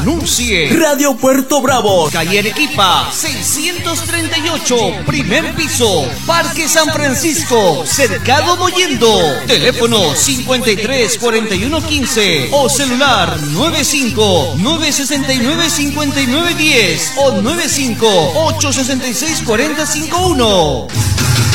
Anuncie Radio Puerto Bravo, calle Arequipa 638, primer piso, Parque San Francisco, Cercado Mollendo. Teléfono 53 41 15 o celular 95 969 59 10 o 95 866 40 51.